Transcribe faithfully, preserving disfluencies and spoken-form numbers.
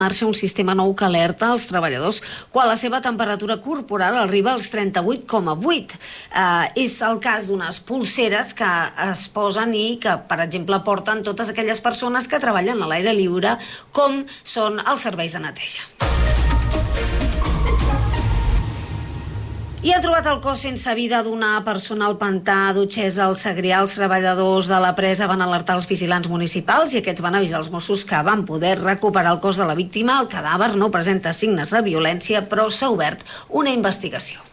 marxa un sistema nou que alerta els treballadors quan la seva temperatura corporal arriba als trenta-vuit coma vuit. Eh, és el cas d'unes pulseres que es posen i que, per exemple, porten totes aquelles persones que treballen a l'aire lliure, com són els serveis de neteja. I ha trobat el cos sense vida d'una persona al pantà d'Utxès al Segrià. Els treballadors de la presa van alertar els vigilants municipals i aquests van avisar els Mossos que van poder recuperar el cos de la víctima. El cadàver no presenta signes de violència, però s'ha obert una investigació.